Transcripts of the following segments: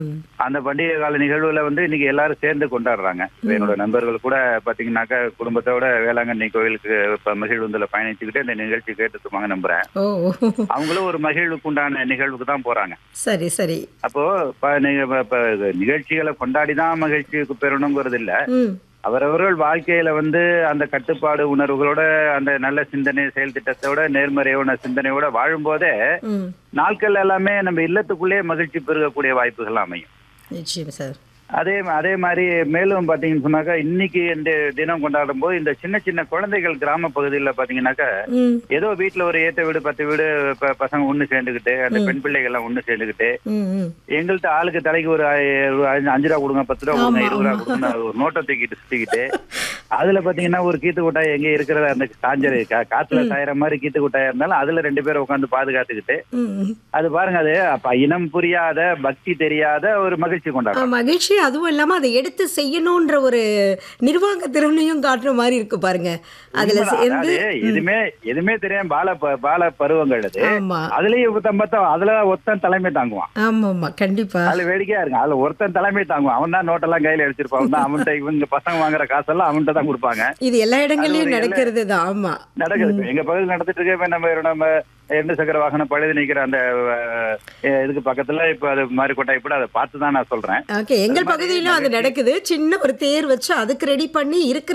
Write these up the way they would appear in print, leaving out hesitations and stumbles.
ம். அந்த பண்டிகை கால நிகழ்வுல வந்து இன்னைக்கு எல்லாரும் சேர்ந்து கொண்டாடுறாங்க. இப்ப என்னோட நண்பர்கள் கூட பாத்தீங்கன்னாக்கா குடும்பத்தோட வேளாங்கண்ணி கோயிலுக்கு இப்ப மகிழ்வுந்துல பயணிச்சுக்கிட்டு இந்த நிகழ்ச்சி கேட்டுட்டு இருப்பாங்க நம்புறேன். ஓ! அவங்களும் ஒரு மகிழ்வுக்கு உண்டான நிகழ்வுக்கு தான் போறாங்க. சரி, சரி. அப்போ நீங்க நிகழ்ச்சிகளை கொண்டாடி தான் மகிழ்ச்சிக்கு பெறணுங்கிறது இல்ல. ம். அவரவர்கள் வாழ்க்கையில வந்து அந்த கட்டுப்பாடு உணர்வுகளோட அந்த நல்ல சிந்தனை செயல் திட்டத்தோட நேர்மறையான சிந்தனையோட வாழும்போதே ம். நாட்கள் எல்லாமே நம்ம இல்லத்துக்குள்ளேயே மகிழ்ச்சி பெருகக்கூடிய வாய்ப்புகள் அமையும். நிச்சயம் சார். அதே அதே மாதிரி மேலும் பாத்தீங்கன்னு சொன்னாக்கா இன்னைக்கு இந்த தினம் கொண்டாடும் போது இந்த சின்ன சின்ன குழந்தைகள் கிராம பகுதியில் பாத்தீங்கன்னாக்கா ம். ஏதோ வீட்டுல ஒரு 8 வீடு 10 வீடு பசங்க ஒண்ணு சேர்ந்துக்கிட்டு அந்த பெண் பிள்ளைகள் எல்லாம் ஒண்ணு சேர்ந்துக்கிட்டு ம். ம். எங்கள்கிட்ட ஆளுக்கு தலைக்கு ஒரு 5 ரூபா கொடுங்க 10 ரூபா கொடுங்க ஆமா, 20 ரூபா ஆமா. கொடுங்க ஒரு நோட்டை தூக்கிட்டு சுத்திக்கிட்டு அதுல பாத்தீங்கன்னா ஒரு கீத்து கொட்டாய் எங்க இருக்கிறத அந்த சாஞ்சரு காத்துல சாயற மாதிரி கீத்து கொட்டாயா இருந்தாலும் அதுல 2 பேரும் உட்காந்து பாதுகாத்துக்கிட்டு ம். அது பாருங்க அது அப்ப இனம் புரியாத பக்தி தெரியாத ஒரு மகிழ்ச்சி கொண்டாடுறோம். மகிழ்ச்சி அதுவும் இல்லாம அதை எடுத்து செய்யணுன்ற ஒரு நிர்வாக திறனையும் காட்டுற மாதிரி இருக்கு பாருங்க. அதுல சேர்ந்து எதுவுமே எதுவுமே தெரியாம பால பருவங்கள் அது. ஆமா அதுலயும் அதுல ஒருத்தன் தலைமை தாங்குவான். ஆமா கண்டிப்பா. அதுல வேடிக்கையா இருக்கு. அதுல ஒருத்தன் தலைமை தாங்குவான். அவன் தான் நோட்டெல்லாம் கையில அடிச்சிருப்பான். அவன்கிட்ட இவங்க பசங்க வாங்குற காசெல்லாம் அவன்கிட்ட தான் கொடுப்பாங்க. இது எல்லா இடங்கள்லயும் நடக்கிறது தான். ஆமா நடக்குது. எங்க பகுதியில் நடந்துட்டு இருக்க நம்ம 2 சக்கர வாகனம் பழுது நிக்கிற அந்த இதுக்கு பக்கத்துல இப்ப அது மாதிரி கொட்டாய் இப்படி அதை பார்த்து தான் நான் சொல்றேன். ஓகே, எங்கள் பகுதியிலும் அது நடக்குது. சின்ன ஒரு தேர் வச்சு அதுக்கு ரெடி பண்ணி இருக்கிற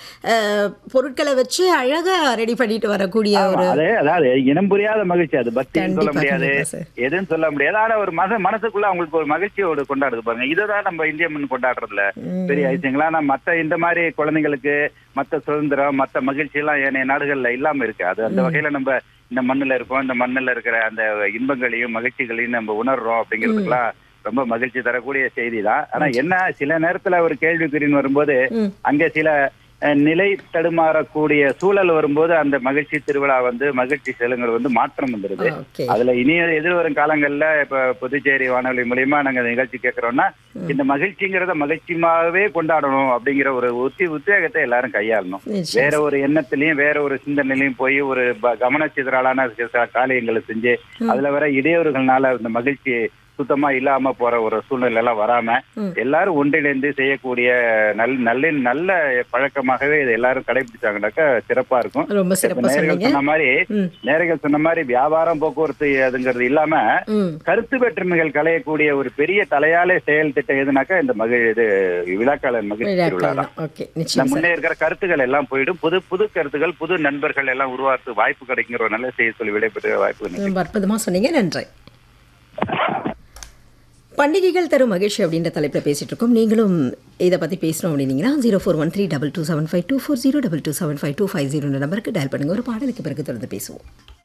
பொருட்களை வச்சு அழகா ரெடி பண்ணிட்டு வரக்கூடிய ஒரு அதாவது இனம் புரியாத மகிழ்ச்சி. அது பக்தின்னு சொல்ல முடியாது, கண்டிப்பா சார். எதுன்னு சொல்ல முடியாது. ஆனா ஒரு மனசுக்குள்ள அவங்களுக்கு ஒரு மகிழ்ச்சியோடு கொண்டாடுது பாருங்க. இதுதான் நம்ம இந்திய மண் கொண்டாடுறதுல பெரிய விஷயங்களா. ஆனா மத்த இந்த மாதிரி குழந்தைங்களுக்கு மத்த சுதந்திரம் மத்த மகிழ்ச்சி எல்லாம் ஏனைய நாடுகள்ல இல்லாம இருக்கு. அது அந்த வகையில நம்ம இந்த மண்ணுல இருக்கோம். இந்த மண்ணுல இருக்கிற அந்த இன்பங்களையும் மகிழ்ச்சிகளையும் நம்ம உணர்றோம் அப்படிங்கிறதுக்கெல்லாம் ரொம்ப மகிழ்ச்சி தரக்கூடிய செய்தி தான். ஆனா என்ன சில நேரத்துல ஒரு கேள்விக்குறின்னு வரும்போது அங்கே சில நிலை தடுமாறக்கூடிய சூழல் வரும்போது அந்த மகிழ்ச்சி திருவிழா மகிழ்ச்சி செலுங்கள் மாற்றம் வந்துருது. அதுல இனி எதிர்வரும் காலங்கள்ல இப்ப புதுச்சேரி வானொலி மூலியமா நாங்க நிகழ்ச்சி கேட்கிறோம்னா இந்த மகிழ்ச்சிங்கிறத மகிழ்ச்சியாவே கொண்டாடணும் அப்படிங்கிற ஒரு உத்வேகத்தை எல்லாரும் கையாளணும். வேற ஒரு எண்ணத்திலையும் வேற ஒரு சிந்தனையிலையும் போய் ஒரு கவனச்சிதறாலான காரியங்களை செஞ்சு அதுல வர இடையூறுகள்னால இந்த மகிழ்ச்சி சுத்தமா இல்லாம போற ஒரு சூழ்நிலை எல்லாம் வராம எல்லாரும் ஒன்றிணைந்து செய்யக்கூடிய நல்ல பழக்கமாகவே இதை எல்லாரும் கடைபிடிச்சாங்கன்னாக்கா சிறப்பா இருக்கும். நேர்கள் சொன்ன மாதிரி வியாபாரம் போக்குவரத்து அதுங்கிறது இல்லாம கருத்து வேற்றுமைகள் களையக்கூடிய ஒரு பெரிய தலையாலே செயல் திட்டம் எதுனாக்கா இந்த விழாக்கால மகிழ்ச்சி திருவிழா தான். முன்னே இருக்கிற கருத்துக்கள் எல்லாம் போயிடும். புது கருத்துக்கள் புது நண்பர்கள் எல்லாம் உருவாக்கு வாய்ப்பு கிடைக்கிற ஒரு நல்ல செய்தி சொல்லி விடைபெற்ற வாய்ப்பு. அற்புதமா சொன்னீங்க, நன்றி. பண்டிகைகள் தரும் மகிழ்ச்சி அப்படின்ற தலைப்பில் பேசிட்டு இருக்கோம். நீங்களும் இதை பற்றி பேசணும் அப்படின்னீங்கன்னா 0413227524 022752520 நம்பருக்கு டயல் பண்ணுங்க. ஒரு பாடலுக்கு பிறகு தொடர்ந்து பேசுவோம்.